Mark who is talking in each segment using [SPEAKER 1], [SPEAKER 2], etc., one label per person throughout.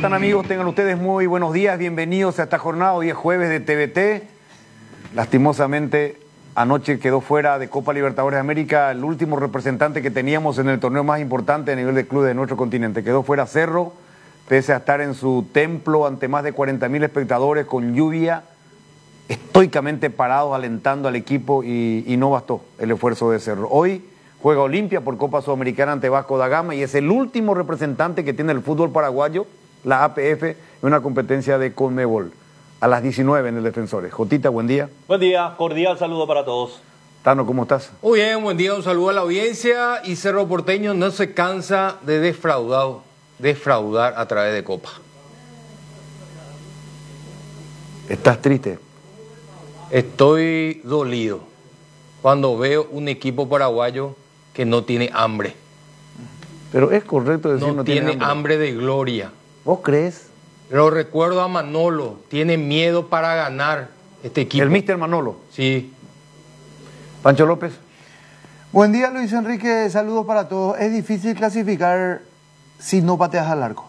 [SPEAKER 1] están, amigos? Tengan ustedes muy buenos días, bienvenidos a esta jornada. Hoy es jueves de TVT. Lastimosamente, anoche quedó fuera de Copa Libertadores de América el último representante que teníamos en el torneo más importante a nivel de club de nuestro continente. Quedó fuera Cerro, pese a estar en su templo ante más de 40.000 espectadores con lluvia, estoicamente parados alentando al equipo y no bastó el esfuerzo de Cerro. Hoy juega Olimpia por Copa Sudamericana ante Vasco da Gama y es el último representante que tiene el fútbol paraguayo, la APF, en una competencia de Conmebol. A las 19 en el Defensores. Jotita, buen día.
[SPEAKER 2] Buen día, cordial saludo para todos.
[SPEAKER 1] Tano, ¿cómo estás?
[SPEAKER 3] Muy bien, buen día, un saludo a la audiencia. Y Cerro Porteño no se cansa de defraudar a través de Copa.
[SPEAKER 1] ¿Estás triste?
[SPEAKER 3] Estoy dolido cuando veo un equipo paraguayo que no tiene hambre.
[SPEAKER 1] Pero es correcto decir
[SPEAKER 3] no tiene hambre de gloria.
[SPEAKER 1] ¿Vos crees?
[SPEAKER 3] Lo recuerdo a Manolo, tiene miedo para ganar este equipo.
[SPEAKER 1] El Mister Manolo.
[SPEAKER 3] Sí.
[SPEAKER 1] Pancho López.
[SPEAKER 4] Buen día, Luis Enrique, saludos para todos. Es difícil clasificar si no pateas al arco.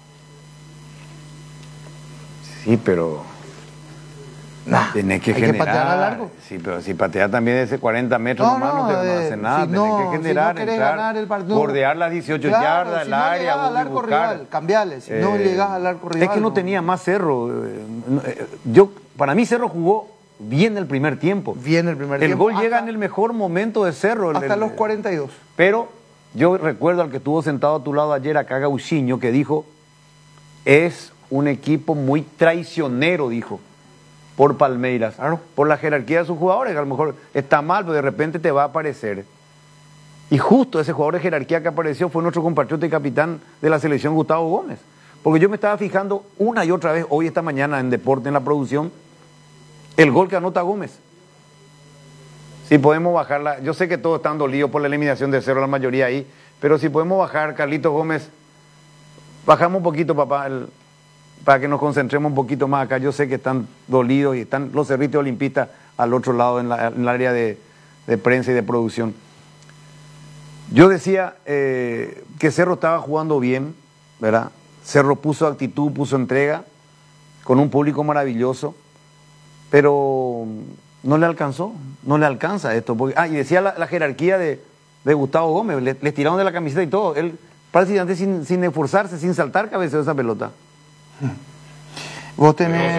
[SPEAKER 1] Sí, pero tenés que generar.
[SPEAKER 4] Que patear al arco.
[SPEAKER 1] Sí, pero si pateas también ese 40 metros no hace nada.
[SPEAKER 4] Si
[SPEAKER 1] tenés que generar,
[SPEAKER 4] si no
[SPEAKER 1] entrar,
[SPEAKER 4] ganar el partido,
[SPEAKER 1] bordear las 18 yardas,
[SPEAKER 4] si
[SPEAKER 1] el área,
[SPEAKER 4] no llegas al arco rival, cambiale. Si no llegas al arco rival.
[SPEAKER 1] Es que no tenía más Cerro. Para mí Cerro jugó bien el primer tiempo.
[SPEAKER 4] Bien el primer tiempo.
[SPEAKER 1] El gol llega en el mejor momento de Cerro.
[SPEAKER 4] Hasta los 42.
[SPEAKER 1] Pero yo recuerdo al que estuvo sentado a tu lado ayer, acá Gauchiño, que dijo, es un equipo muy traicionero, dijo, por Palmeiras, por la jerarquía de sus jugadores, que a lo mejor está mal, pero de repente te va a aparecer. Y justo ese jugador de jerarquía que apareció fue nuestro compatriota y capitán de la selección, Gustavo Gómez. Porque yo me estaba fijando una y otra vez, hoy esta mañana en Deporte, en la producción, el gol que anota Gómez. Si podemos bajarla, yo sé que todos están dolidos por la eliminación de Cerro, la mayoría ahí, pero si podemos bajar, Carlitos Gómez, bajamos un poquito, papá, para que nos concentremos un poquito más acá. Yo sé que están dolidos y están los cerritos olimpistas al otro lado en el área de prensa y de producción. Yo decía que Cerro estaba jugando bien, ¿verdad? Cerro puso actitud, puso entrega, con un público maravilloso, pero no le alcanza esto. Porque, y decía la jerarquía de Gustavo Gómez, les tiraron de la camiseta y todo. Él prácticamente sin esforzarse, sin saltar, cabeceó esa pelota.
[SPEAKER 4] Vos tenés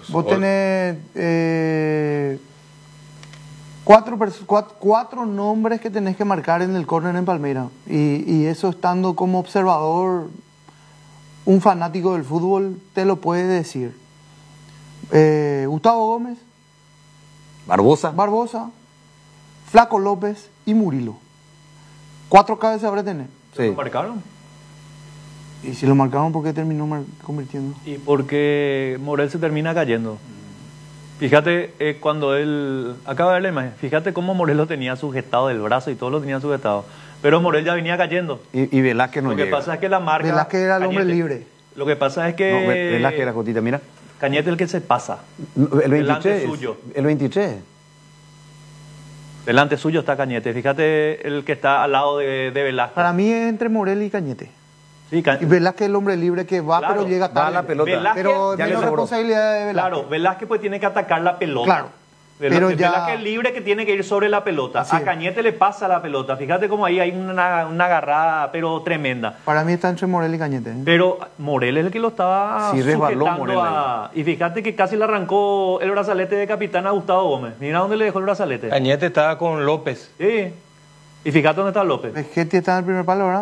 [SPEAKER 4] cuatro nombres que tenés que marcar en el córner en Palmeiras. Y eso estando como observador, un fanático del fútbol te lo puede decir. Gustavo Gómez, Barbosa, Flaco López y Murilo. 4 cabezas tenés.
[SPEAKER 2] Sí. ¿Lo marcaron?
[SPEAKER 4] Y si lo marcaron, ¿por qué terminó convirtiendo?
[SPEAKER 2] Y porque Morel se termina cayendo. Fíjate, cuando él acaba de ver la imagen, fíjate cómo Morel lo tenía sujetado del brazo y todo lo tenía sujetado. Pero Morel ya venía cayendo.
[SPEAKER 1] Y Velázquez no llega.
[SPEAKER 2] Lo que pasa es que la marca...
[SPEAKER 4] Velázquez era el hombre libre.
[SPEAKER 2] Lo que pasa es que...
[SPEAKER 1] No, Velázquez era Jotita, mira.
[SPEAKER 2] Cañete es el que se pasa.
[SPEAKER 1] El 23.
[SPEAKER 2] Delante suyo.
[SPEAKER 1] El 23.
[SPEAKER 2] Delante suyo está Cañete. Fíjate el que está al lado de Velázquez.
[SPEAKER 4] Para mí es entre Morel y Cañete.
[SPEAKER 2] Sí,
[SPEAKER 4] y Velázquez es el hombre libre que va, claro, pero llega tarde.
[SPEAKER 1] Va a la pelota.
[SPEAKER 2] Velázquez,
[SPEAKER 4] pero menos responsabilidad de Velázquez.
[SPEAKER 2] Claro, Velázquez pues tiene que atacar la pelota.
[SPEAKER 4] Claro.
[SPEAKER 2] Velázquez es libre que tiene que ir sobre la pelota. A Cañete le pasa la pelota. Fíjate cómo ahí hay una agarrada, pero tremenda.
[SPEAKER 4] Para mí está entre Morel y Cañete.
[SPEAKER 2] Pero Morel es el que lo estaba sujetando y fíjate que casi le arrancó el brazalete de capitán a Gustavo Gómez. Mira dónde le dejó el brazalete.
[SPEAKER 3] Cañete estaba con López.
[SPEAKER 2] Sí. Y fíjate dónde está López.
[SPEAKER 4] Vegetti está en el primer palo, ¿verdad?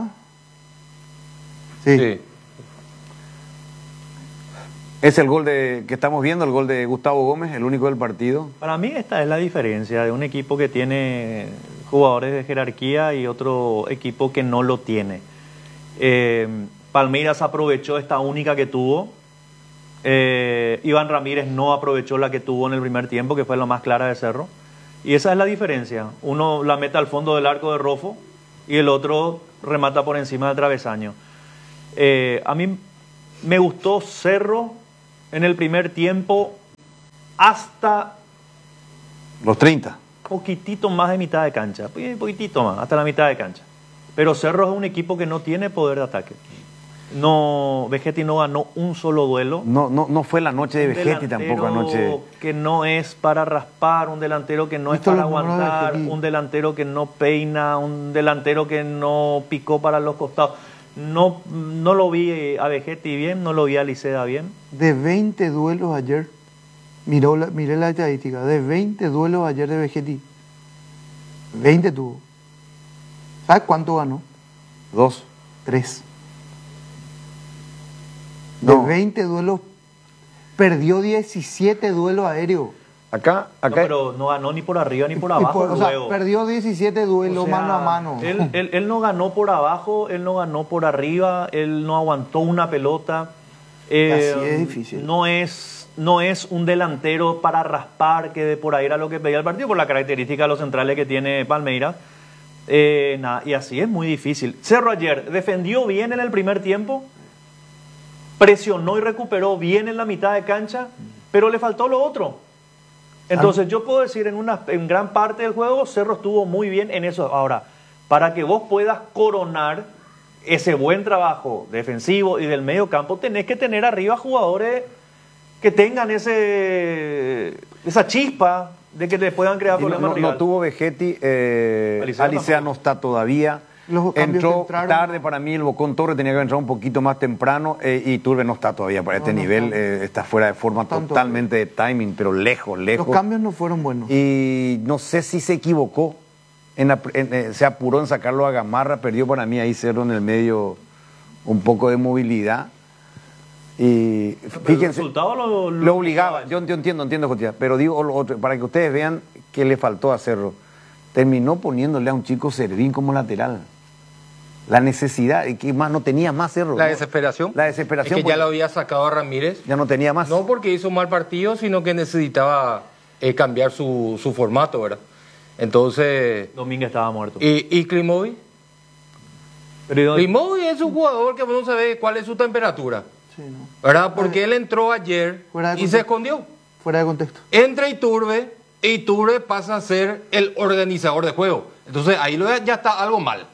[SPEAKER 4] Sí.
[SPEAKER 1] Es el gol que estamos viendo, el gol de Gustavo Gómez, el único del partido.
[SPEAKER 2] Para mí esta es la diferencia de un equipo que tiene jugadores de jerarquía y otro equipo que no lo tiene. Palmeiras aprovechó esta única que tuvo. Iván Ramírez no aprovechó la que tuvo en el primer tiempo, que fue la más clara de Cerro. Y esa es la diferencia. Uno la mete al fondo del arco de Rofo y el otro remata por encima del travesaño. A mí me gustó Cerro en el primer tiempo hasta
[SPEAKER 1] los 30.
[SPEAKER 2] Poquitito más de mitad de cancha, poquitito más, hasta la mitad de cancha. Pero Cerro es un equipo que no tiene poder de ataque. No, Vegetti no ganó un solo duelo.
[SPEAKER 1] No fue la noche de
[SPEAKER 2] Un
[SPEAKER 1] Vegetti tampoco anoche.
[SPEAKER 2] delantero que no es para raspar, un delantero que no es
[SPEAKER 4] ¿Viste
[SPEAKER 2] para
[SPEAKER 4] los números de
[SPEAKER 2] aguantar,
[SPEAKER 4] Vegetti?
[SPEAKER 2] un delantero que no peina, un delantero que no picó para los costados. No lo vi a Vegetti bien, no lo vi a Liceda bien.
[SPEAKER 4] De 20 duelos ayer, miré la estadística, de 20 duelos ayer de Vegetti, 20 tuvo. ¿Sabes cuánto ganó?
[SPEAKER 1] 2.
[SPEAKER 4] 3. De
[SPEAKER 1] No.
[SPEAKER 4] 20 duelos, perdió 17 duelos aéreos.
[SPEAKER 1] Acá,
[SPEAKER 2] No, pero no ganó ni por arriba ni por abajo.
[SPEAKER 4] O sea,
[SPEAKER 2] luego.
[SPEAKER 4] perdió 17 duelos
[SPEAKER 2] O sea,
[SPEAKER 4] mano a mano.
[SPEAKER 2] Él no ganó por abajo, él no ganó por arriba, él no aguantó una pelota.
[SPEAKER 4] Así es difícil.
[SPEAKER 2] No es un delantero para raspar, que de por ahí era lo que pedía el partido, por la característica de los centrales que tiene Palmeiras. Y así es muy difícil. Cerro ayer defendió bien en el primer tiempo, presionó y recuperó bien en la mitad de cancha, pero le faltó lo otro. Entonces yo puedo decir en gran parte del juego Cerro estuvo muy bien en eso. Ahora, para que vos puedas coronar ese buen trabajo defensivo y del medio campo, tenés que tener arriba jugadores que tengan esa chispa de que te puedan crear
[SPEAKER 1] y
[SPEAKER 2] problemas
[SPEAKER 1] no
[SPEAKER 2] rival.
[SPEAKER 1] tuvo Vegetti,
[SPEAKER 2] Alicea
[SPEAKER 1] Alicea
[SPEAKER 2] tampoco.
[SPEAKER 1] no está todavía.
[SPEAKER 4] Los cambios que
[SPEAKER 1] Entró
[SPEAKER 4] entraron-
[SPEAKER 1] tarde para mí, el Bocón Torres tenía que entrar un poquito más temprano y Turbe no está todavía para este
[SPEAKER 4] no
[SPEAKER 1] nivel,
[SPEAKER 4] está.
[SPEAKER 1] está fuera de forma
[SPEAKER 4] Tanto.
[SPEAKER 1] totalmente de timing, pero lejos.
[SPEAKER 4] Los cambios no fueron buenos.
[SPEAKER 1] Y no sé si se equivocó, se apuró en sacarlo a Gamarra, perdió para mí ahí Cerro en el medio un poco de movilidad. Y
[SPEAKER 2] Pero el
[SPEAKER 1] fíjense,
[SPEAKER 2] resultado
[SPEAKER 1] lo obligaba, yo entiendo, Jotia, pero digo lo otro, para que ustedes vean que le faltó a Cerro. Terminó poniéndole a un chico Servín como lateral. La necesidad, y que más no tenía más Cerro.
[SPEAKER 3] La
[SPEAKER 1] ¿no?
[SPEAKER 3] desesperación.
[SPEAKER 1] La desesperación.
[SPEAKER 3] Es que ya lo había sacado a Ramírez.
[SPEAKER 1] Ya no tenía más.
[SPEAKER 3] No porque hizo un mal partido, sino que necesitaba cambiar su formato, ¿verdad? Entonces,
[SPEAKER 2] Domínguez estaba muerto.
[SPEAKER 3] ¿y Klimovic?
[SPEAKER 2] Pero,
[SPEAKER 3] Klimovic es un jugador que no sabe cuál es su temperatura,
[SPEAKER 4] Sí, no.
[SPEAKER 3] ¿verdad? Porque él entró ayer
[SPEAKER 4] Fuera de
[SPEAKER 3] y se
[SPEAKER 4] contexto.
[SPEAKER 3] escondió.
[SPEAKER 4] Fuera de contexto.
[SPEAKER 3] Entra Iturbe, e Iturbe pasa a ser el organizador de juego. Entonces ahí ya está algo mal.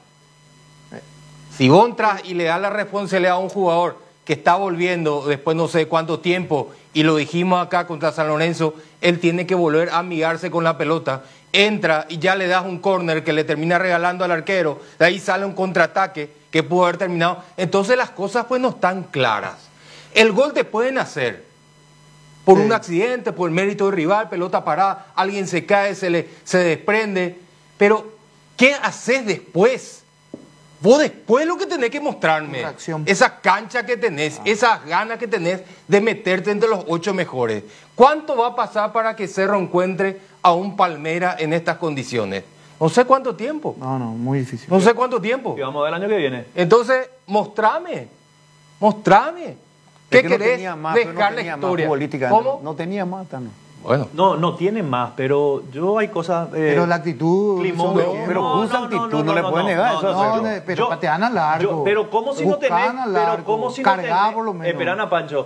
[SPEAKER 3] Si vos entras y le das la responsabilidad a un jugador que está volviendo después no sé cuánto tiempo, y lo dijimos acá contra San Lorenzo, él tiene que volver a amigarse con la pelota, entra y ya le das un córner que le termina regalando al arquero, de ahí sale un contraataque que pudo haber terminado. Entonces las cosas pues no están claras. El gol te pueden hacer por
[SPEAKER 4] Sí.
[SPEAKER 3] un accidente, por el mérito del rival, pelota parada, alguien se cae, se desprende, pero ¿qué haces después? Vos después lo que tenés que mostrarme,
[SPEAKER 4] Reacción.
[SPEAKER 3] esa cancha que tenés, esas ganas que tenés de meterte entre los 8 mejores. ¿Cuánto va a pasar para que Cerro encuentre a un Palmera en estas condiciones? No sé cuánto tiempo.
[SPEAKER 4] No, muy difícil.
[SPEAKER 3] No sé cuánto tiempo.
[SPEAKER 2] y vamos a ver el año que viene.
[SPEAKER 3] Entonces, mostrame. ¿Qué
[SPEAKER 1] Es que no
[SPEAKER 3] querés
[SPEAKER 1] tenía más,
[SPEAKER 3] dejar
[SPEAKER 1] no
[SPEAKER 3] la
[SPEAKER 1] tenía más
[SPEAKER 3] historia?
[SPEAKER 1] futbolística.
[SPEAKER 3] ¿Cómo?
[SPEAKER 1] No tenía más, Tano.
[SPEAKER 3] Bueno.
[SPEAKER 2] No tiene más, pero yo hay cosas...
[SPEAKER 4] Pero la actitud...
[SPEAKER 2] Klimovic,
[SPEAKER 4] son-
[SPEAKER 1] pero puso actitud, no le puede negar eso a
[SPEAKER 4] No,
[SPEAKER 1] Cerro.
[SPEAKER 4] pero patean al largo.
[SPEAKER 2] Pero ¿cómo si no tenés?
[SPEAKER 4] Buscan al
[SPEAKER 2] Pero
[SPEAKER 4] largo,
[SPEAKER 2] ¿cómo si no
[SPEAKER 4] cargá
[SPEAKER 2] tenés?
[SPEAKER 4] por lo menos.
[SPEAKER 2] Esperana, Pancho.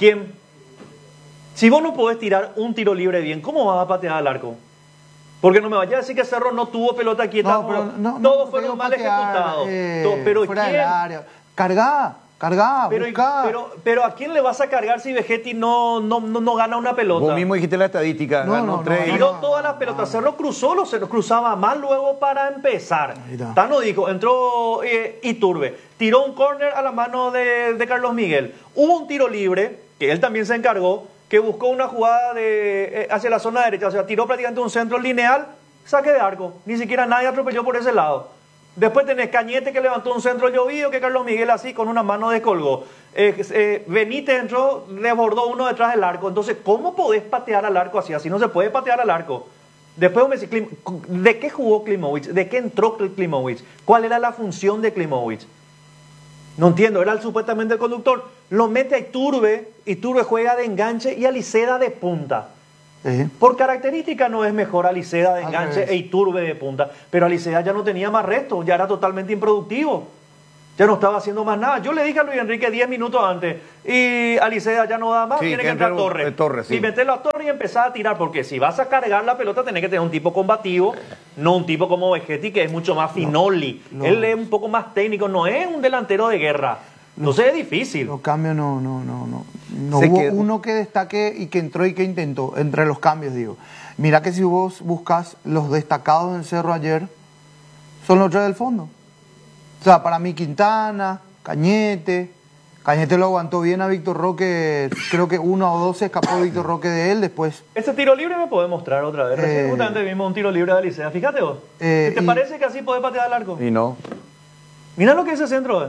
[SPEAKER 2] Si vos no podés tirar un tiro libre bien, ¿cómo vas a patear al arco? Porque no me vayas a decir que Cerro no tuvo pelota quieta.
[SPEAKER 4] No, pero no,
[SPEAKER 2] todos
[SPEAKER 4] te
[SPEAKER 2] fueron
[SPEAKER 4] digo
[SPEAKER 2] mal
[SPEAKER 4] patear,
[SPEAKER 2] ejecutados. Pero
[SPEAKER 4] fuera
[SPEAKER 2] ¿quién?
[SPEAKER 4] del área. Cargá,
[SPEAKER 2] Pero,
[SPEAKER 4] buscá.
[SPEAKER 2] pero ¿a quién le vas a cargar si Vegetti no gana una pelota?
[SPEAKER 1] Vos mismo dijiste la estadística,
[SPEAKER 4] No,
[SPEAKER 1] ganó
[SPEAKER 4] no,
[SPEAKER 1] 3.
[SPEAKER 2] Tiró todas las pelotas. Cerro cruzó, se cruzaba mal luego para empezar.
[SPEAKER 4] Mira.
[SPEAKER 2] Tano dijo, entró Iturbe, tiró un córner a la mano de Carlos Miguel. Hubo un tiro libre, que él también se encargó, que buscó una jugada hacia la zona derecha. O sea, tiró prácticamente un centro lineal, saque de arco. Ni siquiera nadie atropelló por ese lado. Después tenés Cañete que levantó un centro llovido que Carlos Miguel así con una mano descolgó. Benítez entró, desbordó uno detrás del arco. Entonces, ¿cómo podés patear al arco así? Así no se puede patear al arco. Después me decís, ¿de qué jugó Klimovic? ¿De qué entró Klimovic? ¿Cuál era la función de Klimovic? No entiendo, era supuestamente el conductor. Lo mete a Iturbe juega de enganche y a Liceda de punta. Por característica no es mejor Aliceda de
[SPEAKER 4] Al
[SPEAKER 2] enganche
[SPEAKER 4] revés.
[SPEAKER 2] e Iturbe de punta, pero Aliceda ya no tenía más resto, ya era totalmente improductivo, ya no estaba haciendo más nada. Yo le dije a Luis Enrique 10 minutos antes, y Aliceda ya no da más,
[SPEAKER 1] Sí,
[SPEAKER 2] tiene
[SPEAKER 1] que
[SPEAKER 2] que entrar
[SPEAKER 1] entre
[SPEAKER 2] Torres.
[SPEAKER 1] Torres, sí.
[SPEAKER 2] Y meterlo a Torres y empezar a tirar, porque si vas a cargar la pelota tenés que tener un tipo combativo, no un tipo como Vegetti que es mucho más finoli. Él es un poco más técnico, no es un delantero de guerra. Entonces es difícil.
[SPEAKER 4] Los cambios no
[SPEAKER 1] Se
[SPEAKER 4] hubo
[SPEAKER 1] quedó.
[SPEAKER 4] uno que destaque y que entró y que intentó, entre los cambios, digo. Mira que si vos buscas los destacados en Cerro ayer, son los tres del fondo. O sea, para mí Quintana, Cañete lo aguantó bien a Víctor Roque, creo que 1 o 2 se escapó Víctor Roque de él, después...
[SPEAKER 2] Ese tiro libre me podés mostrar otra vez. Recién justamente vimos un tiro libre de Alicea. Fíjate vos. ¿Te
[SPEAKER 4] y-
[SPEAKER 2] parece que así podés patear al arco?
[SPEAKER 1] Y no.
[SPEAKER 2] Mira lo que es ese centro.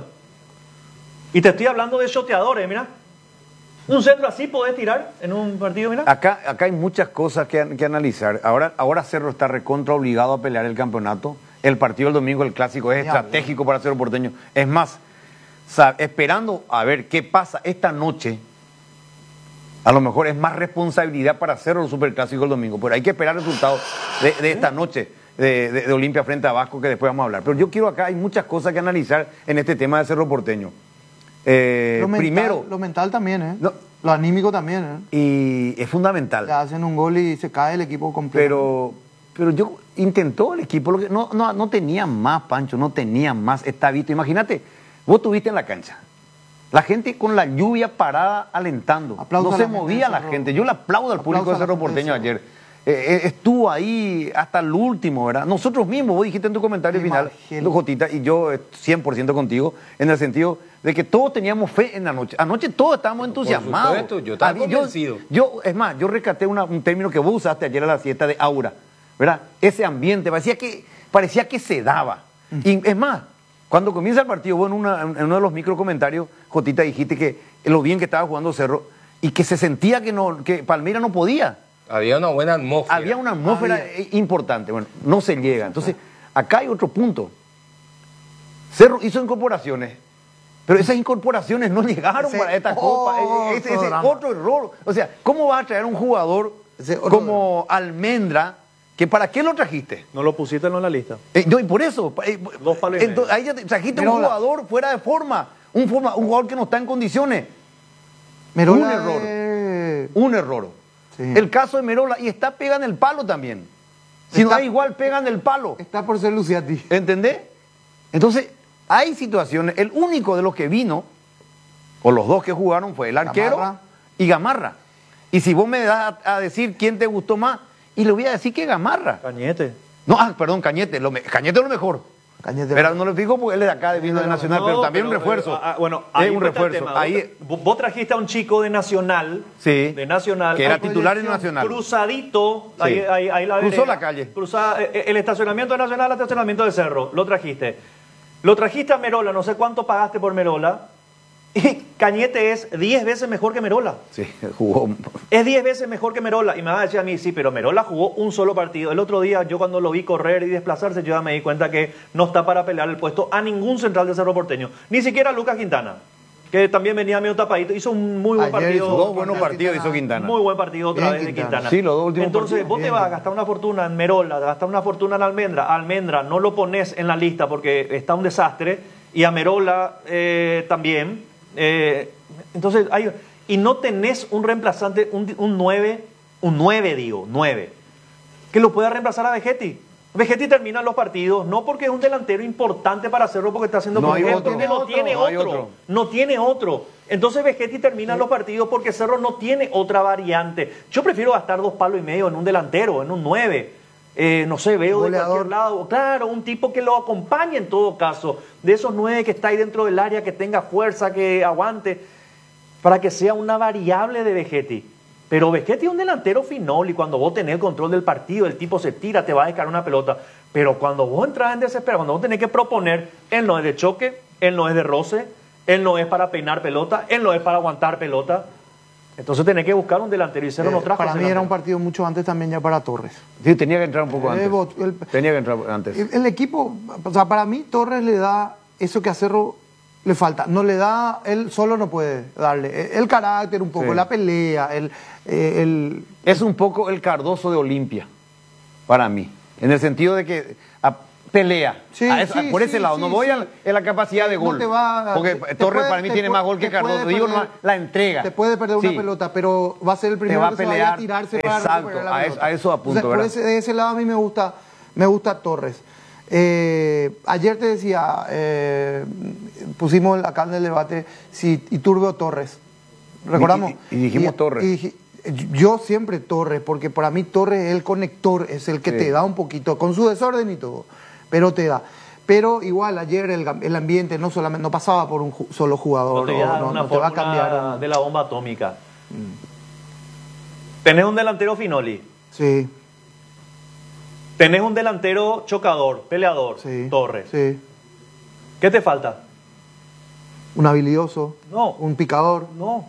[SPEAKER 2] Y te estoy hablando de shoteadores, mira. Un centro así podés tirar en un partido, mira.
[SPEAKER 1] Acá hay muchas cosas que analizar. Ahora Cerro está recontra obligado a pelear el campeonato. El partido del domingo, el clásico, es estratégico para Cerro Porteño. Es más, esperando a ver qué pasa esta noche, a lo mejor es más responsabilidad para Cerro el superclásico el domingo. Pero hay que esperar resultados de esta noche de Olimpia frente a Vasco, que después vamos a hablar. Pero yo quiero acá, hay muchas cosas que analizar en este tema de Cerro Porteño. Primero,
[SPEAKER 4] Lo mental también, ¿eh?
[SPEAKER 1] No.
[SPEAKER 4] Lo anímico también, ¿eh?
[SPEAKER 1] y es fundamental.
[SPEAKER 4] Le hacen un gol y se cae el equipo completo.
[SPEAKER 1] Pero yo intentó el equipo, no tenía más, Pancho, no tenía más, está visto. Imagínate, vos estuviste en la cancha, la gente con la lluvia parada alentando,
[SPEAKER 4] Aplauso
[SPEAKER 1] no
[SPEAKER 4] a
[SPEAKER 1] se
[SPEAKER 4] la gente
[SPEAKER 1] movía
[SPEAKER 4] de
[SPEAKER 1] la
[SPEAKER 4] Cerro.
[SPEAKER 1] gente. Yo le aplaudo al público de
[SPEAKER 4] Aplauso a la
[SPEAKER 1] Cerro
[SPEAKER 4] gente de
[SPEAKER 1] Porteño
[SPEAKER 4] Cerro.
[SPEAKER 1] ayer. Estuvo ahí hasta el último, ¿verdad? Nosotros mismos, vos dijiste en tu comentario
[SPEAKER 4] Me
[SPEAKER 1] final,
[SPEAKER 4] imagino.
[SPEAKER 1] Jotita, y yo 100% contigo, en el sentido de que todos teníamos fe en la noche. Anoche todos estábamos entusiasmados.
[SPEAKER 3] supuesto, yo estaba convencido.
[SPEAKER 1] Es más, yo rescaté un término que vos usaste ayer a la siesta de aura, ¿verdad? Ese ambiente, parecía que se daba. Y es más, cuando comienza el partido, vos en uno de los micro comentarios, Jotita, dijiste que lo bien que estaba jugando Cerro y que se sentía que Palmeiras no podía.
[SPEAKER 3] Había una buena atmósfera.
[SPEAKER 1] Había una atmósfera importante. Bueno, no se llega. Entonces, acá hay otro punto. Cerro hizo incorporaciones, pero esas incorporaciones no llegaron
[SPEAKER 4] Ese
[SPEAKER 1] para esta Copa. Ese
[SPEAKER 4] drama.
[SPEAKER 1] otro error. O sea, ¿cómo vas a traer un jugador
[SPEAKER 4] Ese otro
[SPEAKER 1] como Almendra, que para qué lo trajiste?
[SPEAKER 2] No lo pusiste en la lista.
[SPEAKER 1] No, y por eso,
[SPEAKER 2] 2 palos y medio.
[SPEAKER 1] ahí ya trajiste un
[SPEAKER 4] Merola.
[SPEAKER 1] jugador fuera de forma, un jugador que no está en condiciones.
[SPEAKER 4] Merola
[SPEAKER 1] un error.
[SPEAKER 4] de-
[SPEAKER 1] Un error.
[SPEAKER 4] Sí.
[SPEAKER 1] El caso de Merola, y está pega en el palo también. Si no
[SPEAKER 4] Está-
[SPEAKER 1] da igual, pega en el palo.
[SPEAKER 4] Está por ser Luciati.
[SPEAKER 1] ¿Entendés? Entonces, hay situaciones. El único de los que vino, o los dos que jugaron, fue el arquero
[SPEAKER 4] Gamarra.
[SPEAKER 1] y Gamarra. Y si vos me das a decir quién te gustó más, y le voy a decir que Gamarra.
[SPEAKER 2] Cañete.
[SPEAKER 1] No, perdón, Cañete. Cañete es lo mejor.
[SPEAKER 4] Cañete.
[SPEAKER 1] Pero no lo digo porque él es de acá, vino de Nacional, pero también un refuerzo.
[SPEAKER 2] Bueno,
[SPEAKER 1] es
[SPEAKER 2] ahí
[SPEAKER 1] un
[SPEAKER 2] está el
[SPEAKER 1] refuerzo.
[SPEAKER 2] tema.
[SPEAKER 1] Ahí,
[SPEAKER 2] Vos trajiste a un chico de Nacional.
[SPEAKER 1] Sí,
[SPEAKER 2] De Nacional.
[SPEAKER 1] que era
[SPEAKER 2] Ay,
[SPEAKER 1] titular en Nacional.
[SPEAKER 2] Cruzadito.
[SPEAKER 1] Sí.
[SPEAKER 2] Ahí la
[SPEAKER 1] Cruzó
[SPEAKER 2] vereda.
[SPEAKER 1] la calle.
[SPEAKER 2] El estacionamiento de Nacional al estacionamiento de Cerro. Lo trajiste. Lo trajiste a Merola. No sé cuánto pagaste por Merola. Y Cañete es 10 veces mejor que Merola.
[SPEAKER 1] Sí, jugó.
[SPEAKER 2] Es 10 veces mejor que Merola. Y me va a decir a mí, sí, pero Merola jugó un solo partido. El otro día, yo cuando lo vi correr y desplazarse, yo ya me di cuenta que no está para pelear el puesto a ningún central de Cerro Porteño. Ni siquiera Lucas Quintana, que también venía medio tapadito. Hizo un muy buen
[SPEAKER 4] Ayer
[SPEAKER 2] partido.
[SPEAKER 4] hizo
[SPEAKER 1] Dos buenos partidos hizo Quintana.
[SPEAKER 2] Muy buen partido otra
[SPEAKER 4] Bien,
[SPEAKER 2] vez de
[SPEAKER 4] Quintana.
[SPEAKER 2] Quintana.
[SPEAKER 1] Sí, los dos últimos
[SPEAKER 2] Entonces,
[SPEAKER 1] partidos.
[SPEAKER 2] vos te vas a gastar una fortuna en Merola, te gastar una fortuna en Almendra. A Almendra no lo pones en la lista porque está un desastre. Y a Merola también. Entonces, y no tenés un reemplazante, un 9, que lo pueda reemplazar a Vegetti. Vegetti termina los partidos, no porque es un delantero importante para hacerlo, porque está haciendo
[SPEAKER 1] No hay
[SPEAKER 2] puntos,
[SPEAKER 1] otro.
[SPEAKER 2] porque no tiene
[SPEAKER 1] No hay
[SPEAKER 2] otro.
[SPEAKER 1] otro.
[SPEAKER 2] No tiene otro. Entonces Vegetti termina los partidos porque Cerro no tiene otra variante. Yo prefiero gastar 2 palos y medio en un delantero, en un 9. No sé, veo de
[SPEAKER 4] Goleador.
[SPEAKER 2] cualquier lado. Claro, un tipo que lo acompañe en todo caso. De esos 9 que está ahí dentro del área, que tenga fuerza, que aguante, para que sea una variable de Vegetti. Pero Vegetti es un delantero finol y cuando vos tenés el control del partido, el tipo se tira, te va a descargar una pelota. Pero cuando vos entras en desespero, cuando vos tenés que proponer, él no es de choque, él no es de roce, él no es para peinar pelota, él no es para aguantar pelota. Entonces tenés que buscar un delantero y Cerro no trajo
[SPEAKER 4] Para
[SPEAKER 2] ese
[SPEAKER 4] mí era un
[SPEAKER 2] delantero.
[SPEAKER 4] partido mucho antes también ya para Torres.
[SPEAKER 1] Sí, tenía que entrar un poco antes.
[SPEAKER 4] El-
[SPEAKER 1] Tenía que entrar antes.
[SPEAKER 4] El equipo, o sea, para mí Torres le da eso que a Cerro le falta. No le da, él solo no puede darle. El carácter un poco,
[SPEAKER 1] Sí.
[SPEAKER 4] la pelea,
[SPEAKER 1] Es un poco el Cardoso de Olimpia, para mí. En el sentido de que pelea.
[SPEAKER 4] Sí, sí,
[SPEAKER 1] por ese
[SPEAKER 4] sí,
[SPEAKER 1] lado.
[SPEAKER 4] sí,
[SPEAKER 1] no voy
[SPEAKER 4] sí.
[SPEAKER 1] a la capacidad de
[SPEAKER 4] No
[SPEAKER 1] gol.
[SPEAKER 4] te va-
[SPEAKER 1] porque
[SPEAKER 4] te
[SPEAKER 1] Torres
[SPEAKER 4] puede-
[SPEAKER 1] para mí
[SPEAKER 4] te
[SPEAKER 1] tiene
[SPEAKER 4] puede-
[SPEAKER 1] más gol que
[SPEAKER 4] te puede
[SPEAKER 1] Cardoso. Digo,
[SPEAKER 4] perder-
[SPEAKER 1] nomás la entrega.
[SPEAKER 4] Te puede perder una
[SPEAKER 1] Sí.
[SPEAKER 4] pelota, pero va a ser el
[SPEAKER 1] Te
[SPEAKER 4] primero
[SPEAKER 1] va a
[SPEAKER 4] que se vaya
[SPEAKER 1] pelear.
[SPEAKER 4] a tirarse para
[SPEAKER 1] Exacto,
[SPEAKER 4] recuperar la
[SPEAKER 1] a
[SPEAKER 4] pelota.
[SPEAKER 1] eso apunto,
[SPEAKER 4] Entonces,
[SPEAKER 1] ¿verdad?
[SPEAKER 4] de ese lado a mí me gusta Torres. Ayer te decía, pusimos acá en el debate si Iturbe o Torres. ¿Recordamos?
[SPEAKER 1] Y dijimos Torres.
[SPEAKER 4] Yo siempre Torres, porque para mí Torres es el conector, es el que te da un poquito, con su desorden y todo, pero te da. Pero igual ayer el ambiente no pasaba por un solo jugador,
[SPEAKER 2] no
[SPEAKER 4] te va a cambiar.
[SPEAKER 2] De la bomba atómica. Tenés un delantero Finoli.
[SPEAKER 4] Sí.
[SPEAKER 2] Tenés un delantero chocador, peleador,
[SPEAKER 4] Sí.
[SPEAKER 2] Torres.
[SPEAKER 4] Sí.
[SPEAKER 2] ¿Qué te falta?
[SPEAKER 4] Un habilidoso.
[SPEAKER 2] No.
[SPEAKER 4] Un picador.
[SPEAKER 2] No.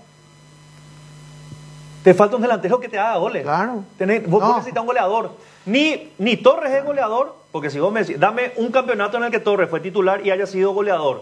[SPEAKER 2] Te falta un delantero que te haga goles.
[SPEAKER 4] Claro.
[SPEAKER 2] Vos
[SPEAKER 4] No.
[SPEAKER 2] necesitas un goleador. Ni Torres es goleador, porque si vos me decís, dame un campeonato en el que Torres fue titular y haya sido goleador.